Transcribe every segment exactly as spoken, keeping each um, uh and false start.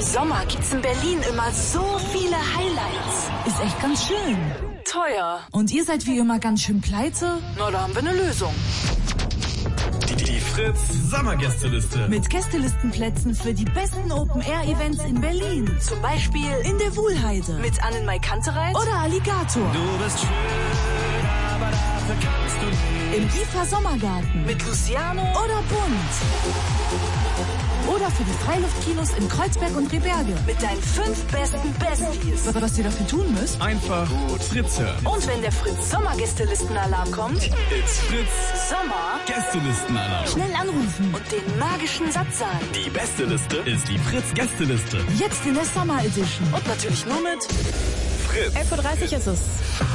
Sommer gibt's in Berlin immer so viele Highlights. Ist echt ganz schön. Teuer. Und ihr seid wie immer ganz schön pleite? Na, da haben wir eine Lösung. Die, die Fritz Sommergästeliste. Mit Gästelistenplätzen für die besten Open-Air-Events in Berlin. Zum Beispiel In der Wuhlheide. mit Annenmai Kantereit Oder Alligator. Du bist schön, aber dafür kannst du nicht. Im I F A Sommergarten. mit Luciano Oder bunt. Oder für die Freiluftkinos in Kreuzberg und Rehberge. mit deinen fünf besten Besties. Was ihr dafür tun müsst? Einfach Fritz hören. Und wenn der Fritz Sommergästelistenalarm kommt, It's Fritz Sommer Gästelistenalarm. Schnell anrufen. und den magischen Satz sagen. Die beste Liste ist die Fritz Gästeliste. Jetzt in der Summer Edition. Und natürlich nur mit Fritz. elf Uhr dreißig ist es.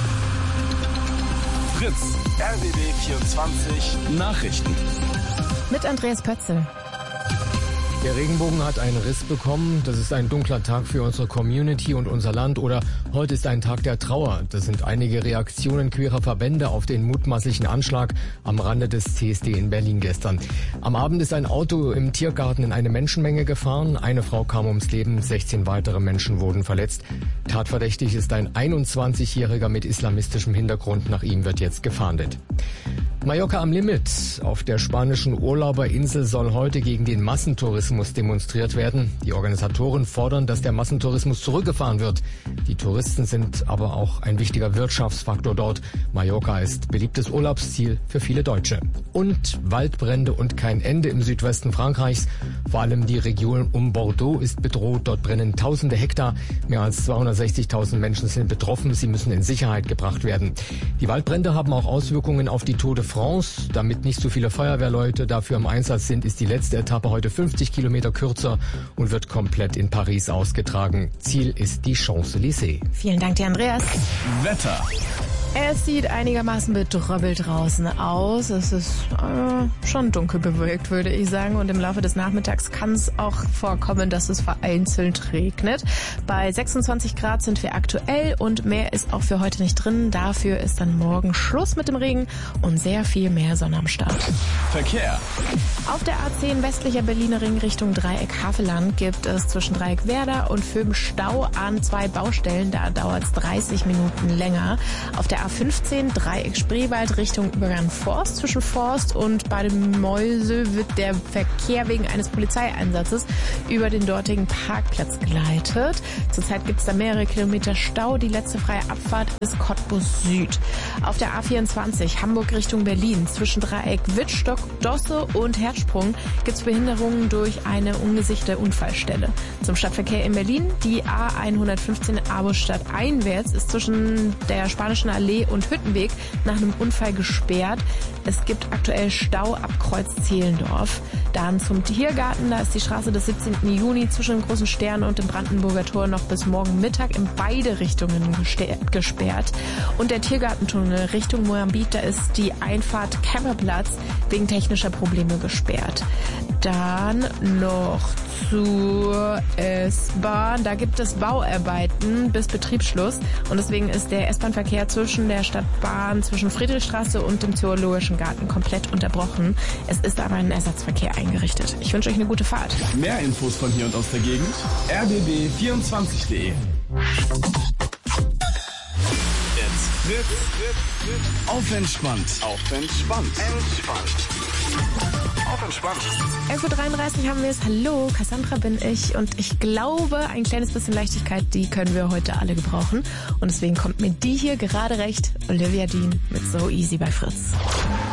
Fritz. R B B vierundzwanzig Nachrichten. Mit Andreas Pötzel. Der Regenbogen hat einen Riss bekommen. Das ist ein dunkler Tag für unsere Community und unser Land. Oder heute ist ein Tag der Trauer. Das sind einige Reaktionen queerer Verbände auf den mutmaßlichen Anschlag am Rande des C S D in Berlin gestern. Am Abend ist ein Auto im Tiergarten in eine Menschenmenge gefahren. Eine Frau kam ums Leben, sechzehn weitere Menschen wurden verletzt. Tatverdächtig ist ein einundzwanzigjähriger mit islamistischem Hintergrund. Nach ihm wird jetzt gefahndet. Mallorca am Limit. Auf der spanischen Urlauberinsel soll heute gegen den Massentourismus demonstriert werden. Die Organisatoren fordern, dass der Massentourismus zurückgefahren wird. Die Touristen sind aber auch ein wichtiger Wirtschaftsfaktor dort. Mallorca ist beliebtes Urlaubsziel für viele Deutsche. Und Waldbrände und kein Ende im Südwesten Frankreichs. Vor allem die Region um Bordeaux ist bedroht. Dort brennen tausende Hektar. Mehr als zweihundertsechzigtausend Menschen sind betroffen. Sie müssen in Sicherheit gebracht werden. Die Waldbrände haben auch Auswirkungen auf die Tour de France. Damit nicht so viele Feuerwehrleute dafür im Einsatz sind, ist die letzte Etappe heute fünfzig Kilometer kürzer und wird komplett in Paris ausgetragen. Ziel ist die Champs-Élysées. Vielen Dank dir, Andreas. Wetter. Es sieht einigermaßen bedröppelt draußen aus. Es ist äh, schon dunkel bewölkt, würde ich sagen. Und im Laufe des Nachmittags kann es auch vorkommen, dass es vereinzelt regnet. Bei sechsundzwanzig Grad sind wir aktuell und mehr ist auch für heute nicht drin. Dafür ist dann morgen Schluss mit dem Regen und sehr viel mehr Sonne am Start. Verkehr. Auf der A zehn westlicher Berliner Ring Richtung Dreieck Havelland gibt es zwischen Dreieck Werder und Föhm Stau an zwei Baustellen. Da dauert es dreißig Minuten länger. Auf der A fünfzehn Dreieck Spreewald Richtung Übergang Forst. Zwischen Forst und Bademäuse wird der Verkehr wegen eines Polizeieinsatzes über den dortigen Parkplatz geleitet. Zurzeit gibt es da mehrere Kilometer Stau. Die letzte freie Abfahrt ist Cottbus Süd. Auf der A vierundzwanzig Hamburg Richtung Berlin zwischen Dreieck Wittstock, Dosse und Herzsprung gibt es Behinderungen durch eine ungesicherte Unfallstelle. Zum Stadtverkehr in Berlin die A hundertfünfzehn Arbostadt einwärts ist zwischen der Spanischen Allee und Hüttenweg nach einem Unfall gesperrt. Es gibt aktuell Stau ab Kreuz Zehlendorf. Dann zum Tiergarten, da ist die Straße des siebzehnten Juni zwischen dem Großen Stern und dem Brandenburger Tor noch bis morgen Mittag in beide Richtungen gesperrt. Und der Tiergartentunnel Richtung Moabit, da ist die Einfahrt Kemperplatz wegen technischer Probleme gesperrt. Dann noch zur S-Bahn. Da gibt es Bauarbeiten bis Betriebsschluss und deswegen ist der S-Bahn-Verkehr zwischen der Stadtbahn, zwischen Friedrichstraße und dem Zoologischen Garten komplett unterbrochen. Es ist aber ein Ersatzverkehr eingerichtet. Ich wünsche euch eine gute Fahrt. Mehr Infos von hier und aus der Gegend. r b b vierundzwanzig punkt de. Jetzt Fritz, Fritz, Fritz. Auf entspannt. Auf entspannt. Entspannt. Auf entspannt. elf Uhr dreiunddreißig haben wir es. Hallo, Cassandra bin ich und ich glaube, ein kleines bisschen Leichtigkeit, die können wir heute alle gebrauchen. Und deswegen kommt mir die hier gerade recht, Olivia Dean mit So Easy bei Fritz.